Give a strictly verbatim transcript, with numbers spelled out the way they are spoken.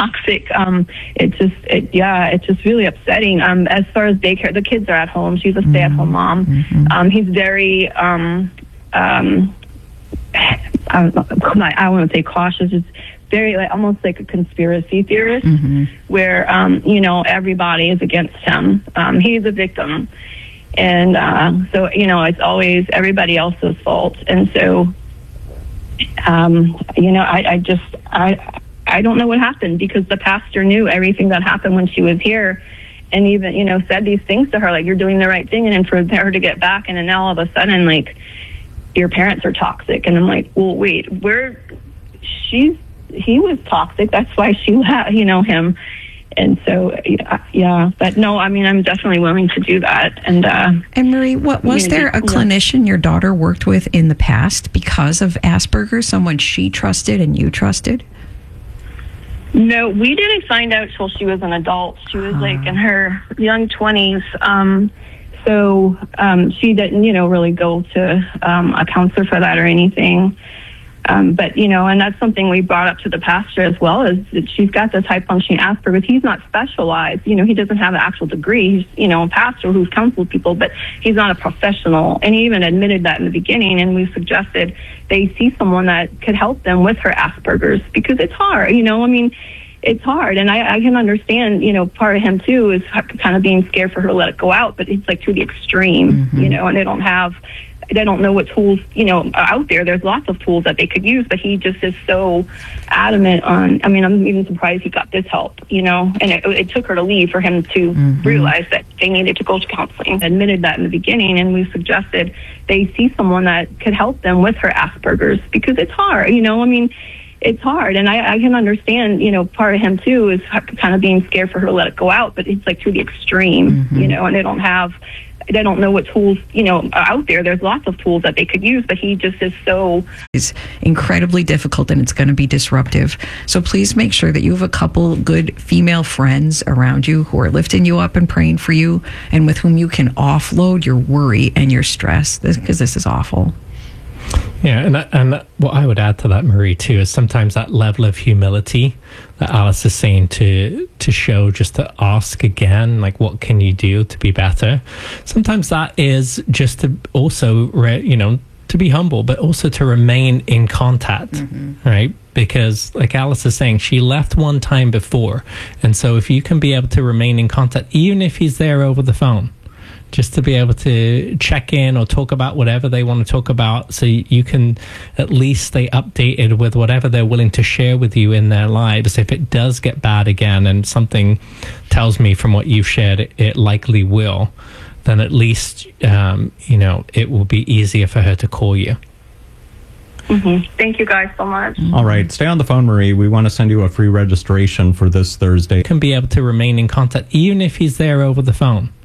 toxic. Um, it's just, it, yeah, it's just really upsetting. Um, as far as daycare, the kids are at home. She's a stay-at-home mom. Mm-hmm. Um, he's very, um, um, I don't know, I want to say cautious. It's very like almost like a conspiracy theorist, mm-hmm. where um, you know, everybody is against him. Um, he's a victim, and uh, so you know, it's always everybody else's fault. And so, um, you know, I, I just I I don't know what happened, because the pastor knew everything that happened when she was here, and even, you know, said these things to her like, you're doing the right thing, and then for her to get back, and then now all of a sudden like, your parents are toxic. And I'm like, well, wait, where she's, he was toxic. That's why she let, you know, him. And so, yeah, yeah, but no, I mean, I'm definitely willing to do that. And, uh, and Marie, what was there a clinician your daughter worked with in the past because of Asperger's, someone she trusted and you trusted? No, we didn't find out till she was an adult. She was uh. like in her young twenties. Um, So um, she didn't, you know, really go to um, a counselor for that or anything. Um, but, you know, and that's something we brought up to the pastor as well, is that she's got this high-functioning Asperger's. He's not specialized. You know, he doesn't have an actual degree. He's, you know, a pastor who's counseled people, but he's not a professional. And he even admitted that in the beginning, and we suggested they see someone that could help them with her Asperger's, because it's hard, you know, I mean, it's hard. And I, I can understand, you know, part of him too is kind of being scared for her to let it go out, but it's like to the extreme, mm-hmm. you know, and they don't have, they don't know what tools, you know, are out there. There's lots of tools that they could use, but he just is so adamant on, I mean, I'm even surprised he got this help, you know, and it, it took her to leave for him to mm-hmm. realize that they needed to go to counseling. Admitted that in the beginning, and we suggested they see someone that could help them with her Asperger's, because it's hard, you know, I mean, it's hard. And I, I can understand, you know, part of him too is kind of being scared for her to let it go out, but it's like to the extreme, mm-hmm. you know, and they don't have, they don't know what tools, you know, are out there. There's lots of tools that they could use, but he just is so... It's incredibly difficult, and it's going to be disruptive. So please make sure that you have a couple good female friends around you who are lifting you up and praying for you, and with whom you can offload your worry and your stress, because this is awful. Yeah, and and what I would add to that, Marie, too, is sometimes that level of humility that Alice is saying to to show, just to ask again, like, what can you do to be better? Sometimes that is just to also, re, you know, to be humble, but also to remain in contact, mm-hmm. right? Because like Alice is saying, she left one time before. And so if you can be able to remain in contact, even if he's there over the phone, just to be able to check in or talk about whatever they want to talk about, so you can at least stay updated with whatever they're willing to share with you in their lives. If it does get bad again, and something tells me from what you've shared it, it likely will, then at least, um, you know, it will be easier for her to call you. Mm-hmm. Thank you guys so much. All right. Stay on the phone, Marie. We want to send you a free registration for this Thursday. You can be able to remain in contact, even if he's there over the phone.